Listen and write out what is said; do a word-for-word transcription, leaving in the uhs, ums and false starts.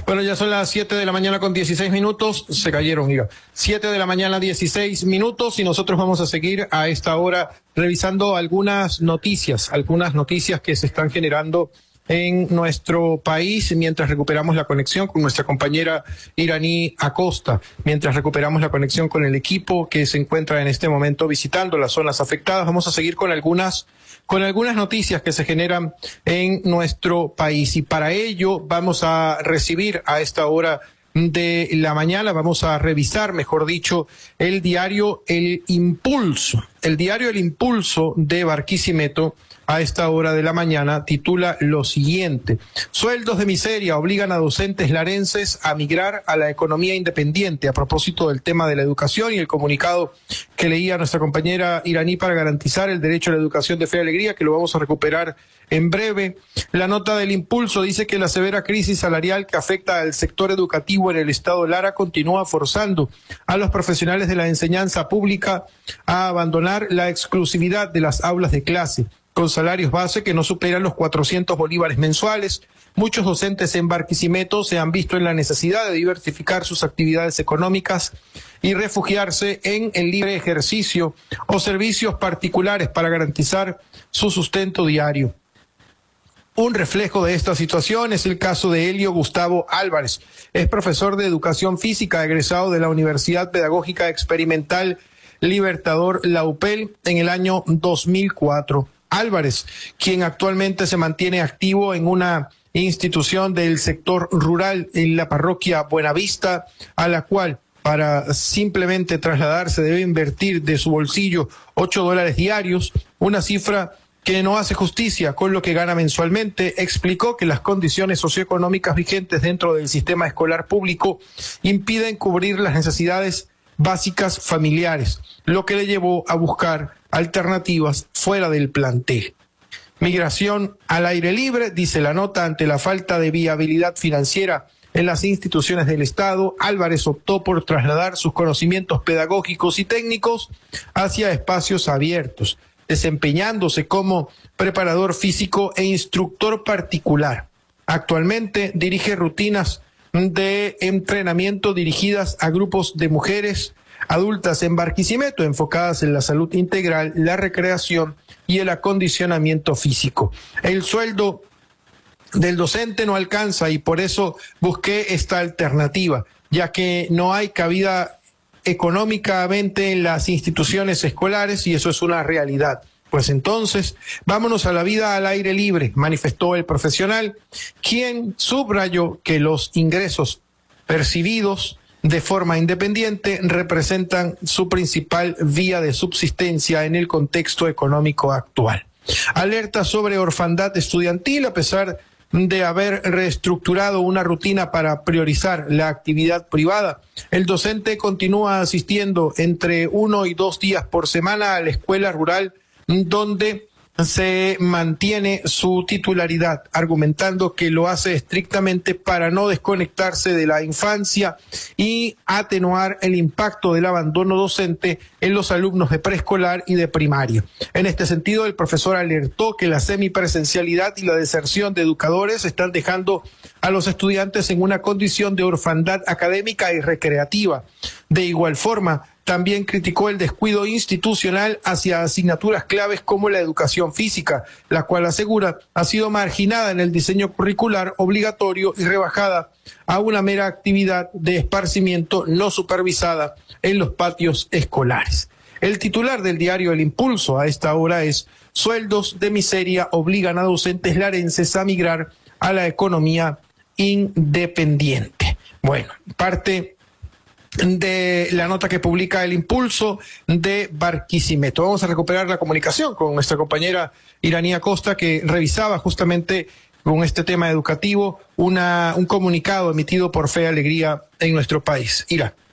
Bueno, ya son las siete de la mañana con dieciséis minutos, se cayeron, mira, siete de la mañana dieciséis minutos y nosotros vamos a seguir a esta hora revisando algunas noticias, algunas noticias que se están generando en nuestro país mientras recuperamos la conexión con nuestra compañera Iraní Acosta, mientras recuperamos la conexión con el equipo que se encuentra en este momento visitando las zonas afectadas. Vamos a seguir con algunas con algunas noticias que se generan en nuestro país y para ello vamos a recibir a esta hora de la mañana, vamos a revisar, mejor dicho, el diario El Impulso. El diario El Impulso de Barquisimeto a esta hora de la mañana titula lo siguiente: sueldos de miseria obligan a docentes larenses a migrar a la economía independiente. A propósito del tema de la educación y el comunicado que leía nuestra compañera Iraní para garantizar el derecho a la educación de fe y alegría, que lo vamos a recuperar en breve. La nota del Impulso dice que la severa crisis salarial que afecta al sector educativo en el estado Lara continúa forzando a los profesionales de la enseñanza pública a abandonar la exclusividad de las aulas de clase, con salarios base que no superan los cuatrocientos bolívares mensuales. Muchos docentes en Barquisimeto se han visto en la necesidad de diversificar sus actividades económicas y refugiarse en el libre ejercicio o servicios particulares para garantizar su sustento diario. Un reflejo de esta situación es el caso de Helio Gustavo Álvarez. Es profesor de educación física egresado de la Universidad Pedagógica Experimental Libertador La U P E L en el año dos mil cuatro. Álvarez, quien actualmente se mantiene activo en una institución del sector rural en la parroquia Buenavista, a la cual para simplemente trasladarse debe invertir de su bolsillo ocho dólares diarios, una cifra que no hace justicia con lo que gana mensualmente. Explicó que las condiciones socioeconómicas vigentes dentro del sistema escolar público impiden cubrir las necesidades básicas familiares, lo que le llevó a buscar alternativas fuera del plantel. Migración al aire libre, dice la nota, ante la falta de viabilidad financiera en las instituciones del Estado, Álvarez optó por trasladar sus conocimientos pedagógicos y técnicos hacia espacios abiertos, desempeñándose como preparador físico e instructor particular. Actualmente dirige rutinas de entrenamiento dirigidas a grupos de mujeres adultas en Barquisimeto, enfocadas en la salud integral, la recreación y el acondicionamiento físico. El sueldo del docente no alcanza y por eso busqué esta alternativa, ya que no hay cabida económicamente en las instituciones escolares y eso es una realidad. Pues entonces, vámonos a la vida al aire libre, manifestó el profesional, quien subrayó que los ingresos percibidos de forma independiente representan su principal vía de subsistencia en el contexto económico actual. Alerta sobre orfandad estudiantil. A pesar de haber reestructurado una rutina para priorizar la actividad privada, el docente continúa asistiendo entre uno y dos días por semana a la escuela rural donde se mantiene su titularidad, argumentando que lo hace estrictamente para no desconectarse de la infancia y atenuar el impacto del abandono docente en los alumnos de preescolar y de primaria. En este sentido, el profesor alertó que la semipresencialidad y la deserción de educadores están dejando a los estudiantes en una condición de orfandad académica y recreativa. De igual forma, también criticó el descuido institucional hacia asignaturas claves como la educación física, la cual asegura ha sido marginada en el diseño curricular obligatorio y rebajada a una mera actividad de esparcimiento no supervisada en los patios escolares. El titular del diario El Impulso a esta hora es: sueldos de miseria obligan a docentes larenses a migrar a la economía independiente. Bueno, parte de la nota que publica El Impulso de Barquisimeto. Vamos a recuperar la comunicación con nuestra compañera Iraní Acosta, que revisaba justamente con este tema educativo una, un comunicado emitido por Fe y Alegría en nuestro país. Ira.